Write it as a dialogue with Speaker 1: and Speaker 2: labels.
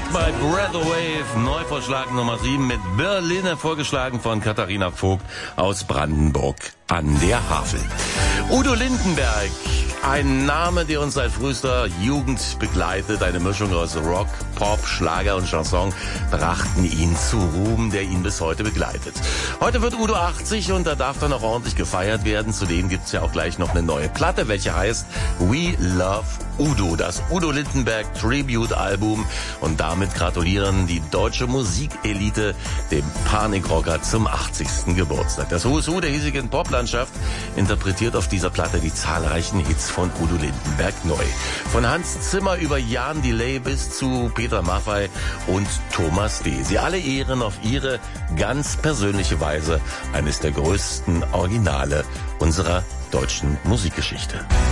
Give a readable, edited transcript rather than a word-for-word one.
Speaker 1: bei Breath of Wave, Neuvorschlag Nummer 7 mit Berliner, vorgeschlagen von Katharina Vogt aus Brandenburg an der Havel. Udo Lindenberg, ein Name, der uns seit frühester Jugend begleitet. Eine Mischung aus Rock, Pop, Schlager und Chanson brachten ihn zu Ruhm, der ihn bis heute begleitet. Heute wird Udo 80 und da darf dann auch ordentlich gefeiert werden. Zudem gibt's ja auch gleich noch eine neue Platte, welche heißt We Love Udo, das Udo Lindenberg Tribute-Album. Und damit gratulieren die deutsche Musikelite dem Panikrocker zum 80. Geburtstag. Das Who's Who der hiesigen Poplandschaft interpretiert auf dieser Platte die zahlreichen Hits von Udo Lindenberg neu. Von Hans Zimmer über Jan Delay bis zu Peter Maffay und Thomas D. Sie alle ehren auf ihre ganz persönliche Weise eines der größten Originale unserer deutschen Musikgeschichte.